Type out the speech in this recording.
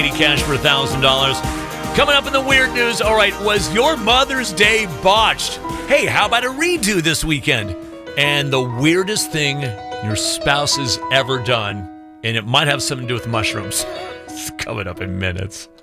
cash for $1,000. Coming up in the weird news, all right, was your Mother's Day botched? Hey, how about a redo this weekend? And the weirdest thing your spouse has ever done, and it might have something to do with mushrooms. It's coming up in minutes.